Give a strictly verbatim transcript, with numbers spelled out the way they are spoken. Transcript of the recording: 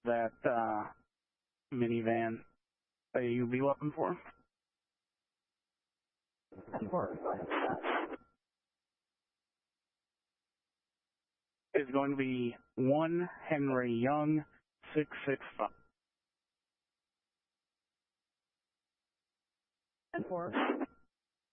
that uh, minivan that you'll be looking for? Sure. It's going to be one Henry Young, six six five. Four.